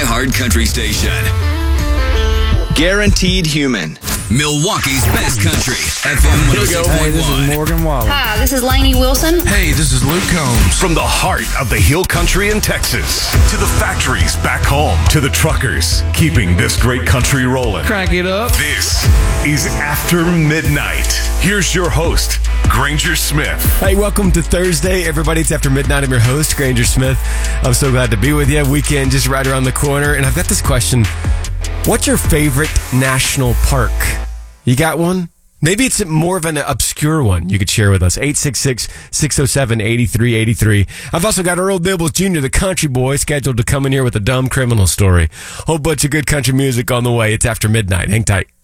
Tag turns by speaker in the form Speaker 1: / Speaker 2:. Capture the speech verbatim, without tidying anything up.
Speaker 1: iHeart Country Station. Guaranteed Human. Milwaukee's best country. F M one oh six point one.
Speaker 2: Hey, this is Morgan Wallen.
Speaker 3: Hi, this is Lainey Wilson.
Speaker 4: Hey, this is Luke Combs.
Speaker 5: From the heart of the Hill Country in Texas to the factories back home to the truckers keeping this great country rolling.
Speaker 4: Crank it up.
Speaker 5: This is After Midnight. Here's your host, Granger Smith.
Speaker 2: Hey, welcome to Thursday, everybody. It's After Midnight. I'm your host, Granger Smith. I'm so glad to be with you. Weekend just right around the corner. And I've got this question. What's your favorite national park? You got one? Maybe it's more of an obscure one you could share with us. eight six six, six oh seven, eight three eight three. I've also got Earl Dibbles Junior, the country boy, scheduled to come in here with a dumb criminal story. Whole bunch of good country music on the way. It's After Midnight. Hang tight.